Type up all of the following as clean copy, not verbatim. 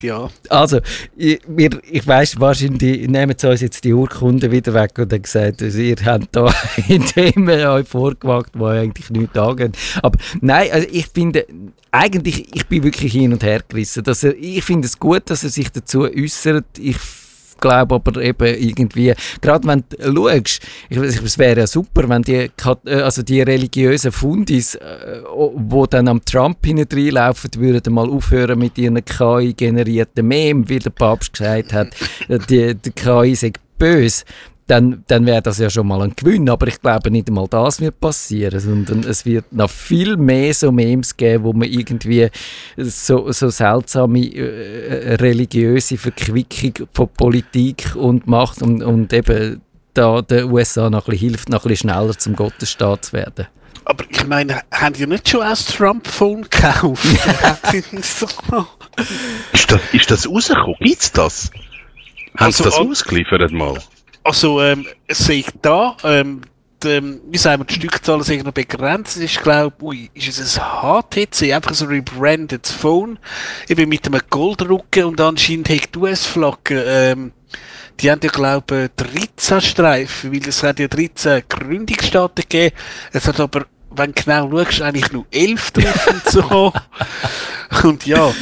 Ja. Also, ich weiss, wahrscheinlich nehmen sie uns jetzt die Urkunden wieder weg und haben gesagt, also, ihr habt da in dem euch vorgewagt, wo eigentlich nichts angeht. Aber nein, also ich finde, eigentlich, ich bin wirklich hin und her gerissen. Ich finde es gut, dass er sich dazu äußert. Ich glaube aber eben irgendwie, gerade wenn du schaust, es wäre ja super, wenn die religiösen Fundis, die dann am Trump hineinlaufen, würden mal aufhören mit ihren KI-generierten Memes, wie der Papst gesagt hat, die KI sei böse. Dann wäre das ja schon mal ein Gewinn. Aber ich glaube, nicht einmal das wird passieren, sondern es wird noch viel mehr so Memes geben, wo man irgendwie so seltsame religiöse Verquickung von Politik und Macht und eben da den USA noch ein bisschen hilft, noch ein bisschen schneller zum Gottesstaat zu werden. Aber ich meine, haben die nicht schon ein Trump-Phone gekauft? Ist das rausgekommen? Gibt's das? Haben sie das ausgeliefert mal? Also, sehe ich da, wie sagen wir, die Stückzahlen sind noch begrenzt. Es ist, glaube ich, ist es ein HTC, einfach so ein rebrandetes Phone, eben mit einem Goldrücken und anscheinend hat die US-Flagge, die haben ja, glaube ich, 13 Streifen, weil es hat ja 13 Gründungsstaaten gegeben. Es hat aber, wenn du genau schaust, eigentlich nur 11 drauf und so. Und ja.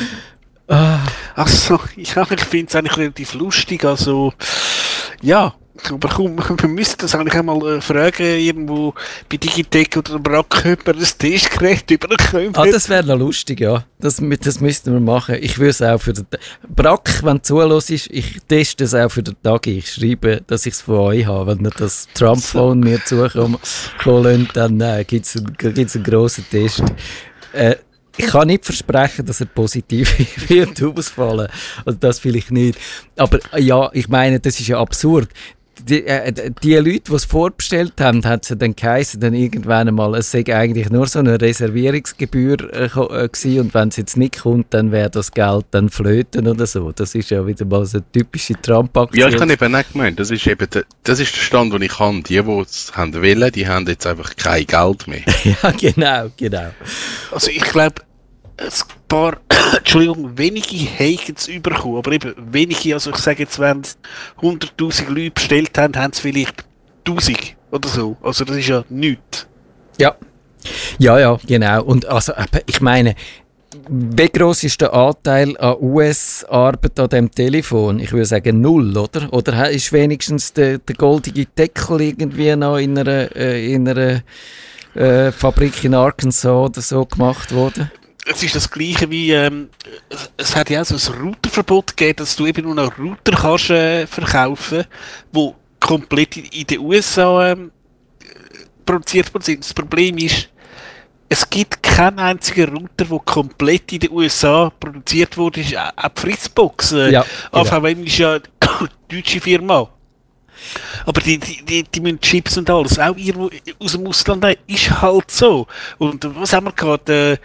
Also, ja, ich finde es eigentlich relativ lustig, also, ja. Aber komm, wir müssen das eigentlich einmal fragen, irgendwo bei Digitec oder Brack, ob wir das Testgerät überkommen. Das wäre noch lustig, ja. Das müssten wir machen. Ich würde es auch für den Brack, wenn du zuhörst, ich teste es auch für den Tag. Ich schreibe, dass ich es von euch habe. Wenn ihr das Trump-Phone mir zukommen lasst, dann gibt es einen grossen Test. Ich kann nicht versprechen, dass er positiv wird ausfallen. Also das vielleicht nicht. Aber ja, ich meine, das ist ja absurd. Die Leute, die es vorbestellt haben, hat es dann geheißen, dann irgendwann einmal, es sei eigentlich nur so eine Reservierungsgebühr gewesen, und wenn es jetzt nicht kommt, dann wäre das Geld dann flöten oder so. Das ist ja wieder mal so eine typische Trump-Aktion. Ja, ich habe eben nicht gemeint, das ist der Stand, den ich habe. Die es haben wollen, die haben jetzt einfach kein Geld mehr. Ja, genau. Also ich glaube, ein paar, wenige haben es bekommen, aber eben wenige, also ich sage jetzt, wenn 100'000 Leute bestellt haben, haben es vielleicht 1000 oder so. Also das ist ja nichts. Ja, genau. Und also, ich meine, wie gross ist der Anteil an US-Arbeit an dem Telefon? Ich würde sagen 0, oder? Oder ist wenigstens der goldige Deckel irgendwie noch in einer Fabrik in Arkansas oder so gemacht worden? Es ist das Gleiche wie, es hat ja auch so ein Routerverbot gegeben, dass du eben nur noch Router kannst verkaufen, die komplett in den USA produziert worden. Das Problem ist, es gibt keinen einzigen Router, der komplett in den USA produziert wurde, ist auch die Fritzbox. AVM ist ja eine deutsche Firma. Aber die müssen Chips und alles, auch irgendwo aus dem Ausland, ist halt so. Und was haben wir gerade?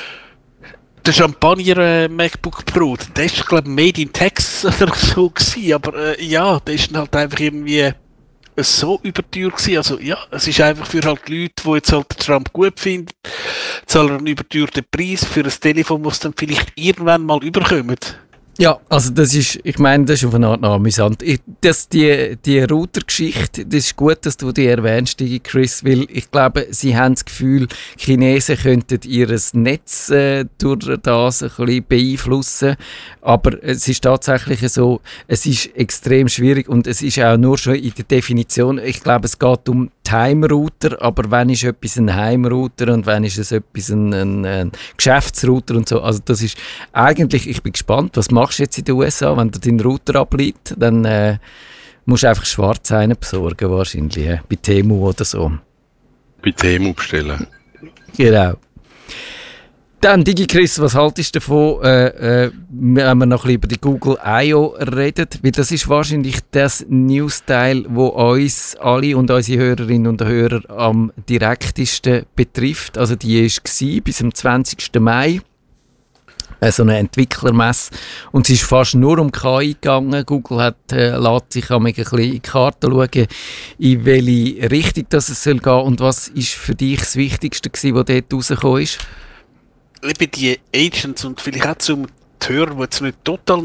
Der Champagner MacBook Pro, der ist, glaube ich, made in Texas oder so gewesen, aber ja, der ist dann halt einfach irgendwie so überteuert gewesen. Also ja, es ist einfach für halt die Leute, die jetzt halt Trump gut finden, zahlen einen überteuerten Preis für ein Telefon, das dann vielleicht irgendwann mal überkommen. Ja, also das ist, ich meine, das ist auf eine Art noch amüsant. Die Router-Geschichte, das ist gut, dass du die erwähnst, Chris, weil ich glaube, sie haben das Gefühl, Chinesen könnten ihr Netz durch das ein bisschen beeinflussen, aber es ist tatsächlich so, es ist extrem schwierig und es ist auch nur schon in der Definition, ich glaube, es geht um Heimrouter, aber wann ist etwas ein Heimrouter und wann ist es etwas ein Geschäftsrouter und so. Also das ist eigentlich, ich bin gespannt, was machst du jetzt in den USA, wenn du deinen Router ableitet, dann musst du einfach schwarz einen besorgen wahrscheinlich, bei Temu oder so. Bei Temu bestellen. Genau. Dann, DigiChris, was haltest du davon, wenn wir noch ein bisschen über die Google I.O. reden? Weil das ist wahrscheinlich das News-Teil, das uns alle und unsere Hörerinnen und Hörer am direktesten betrifft. Also die war bis zum 20. Mai. So eine Entwicklermesse. Und es ist fast nur um KI gegangen. Google lässt sich ein bisschen in die Karte schauen, in welche Richtung das es soll gehen. Und was ist für dich das Wichtigste gewesen, was dort rausgekommen ist? Eben die Agents und vielleicht auch zum Hörer, die jetzt nicht total